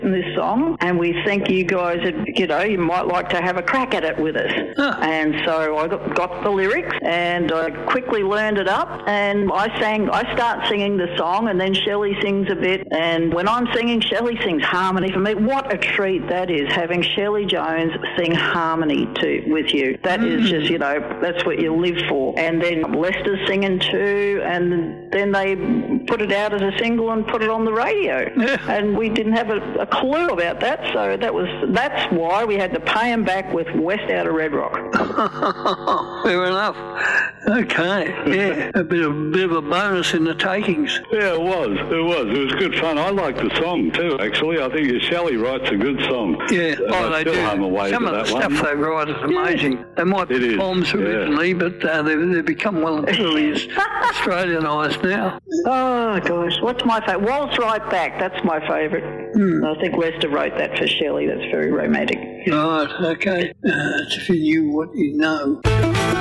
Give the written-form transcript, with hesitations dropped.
this song, and we think you guys, you might like to have a crack at it with us. And so I got the lyrics, and I quickly learned it up, and I start singing the song, and then Shelley sings a bit, and when I'm singing, Shelley sings harmony. For me, what a treat that is, having Shelley Jones sing harmony with you. That is just, that's what you live for. And then Lester's singing too, and then they put it out as a single and put it on the radio. And we didn't have a clue about that, so that's why we had to pay him back with West Out of Red Rock. Fair enough. Okay, yeah, a bit of a bonus in the takings. Yeah, it was. It was good fun. I like the song too, actually. I think Shelley writes a good song. Yeah, they do. Some of the stuff they write is amazing. Yeah. They might be poems originally, but they've become well and truly Australianised now. Oh, gosh. What's my favourite? Waltz Right Back. That's my favourite. I think Lester wrote that for Shelley. That's very romantic. Right, okay. If you knew what you know.